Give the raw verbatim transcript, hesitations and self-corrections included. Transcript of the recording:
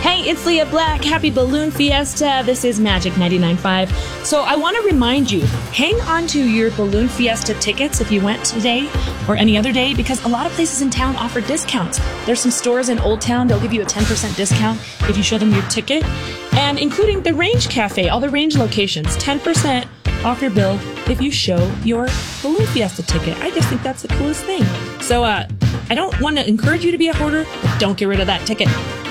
Hey, it's Leah Black. Happy Balloon Fiesta. This is Magic ninety-nine point five. So I want to remind you, hang on to your Balloon Fiesta tickets if you went today or any other day, because a lot of places in town offer discounts. There's some stores in Old Town, they'll give you a ten percent discount if you show them your ticket, and including the Range Cafe, all the Range locations, ten percent off your bill if you show your Balloon Fiesta ticket. I just think that's the coolest thing. So uh, I don't want to encourage you to be a hoarder, but don't get rid of that ticket.